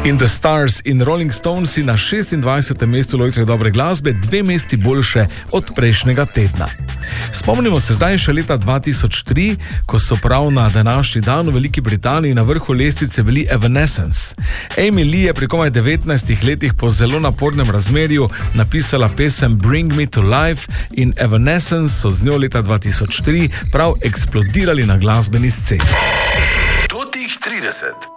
In the Stars in Rolling Stones na 26. mestu lojtre dobre glasbe, 2 mesti boljše od prejšnjega tedna. Spomnimo se zdaj še leta 2003, ko so prav na današnji dan v Veliki Britaniji na vrhu lestvice bili Evanescence. Amy Lee je pri komaj 19 letih po zelo napornem razmerju napisala pesem Bring Me to Life in Evanescence so z njo leta 2003 prav eksplodirali na glasbeni sceni. Totih 30.